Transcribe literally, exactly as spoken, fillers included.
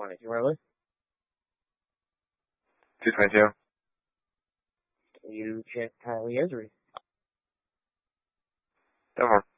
twenty-two, Marley. two twenty-two. You check Kylie Esri. Don't worry.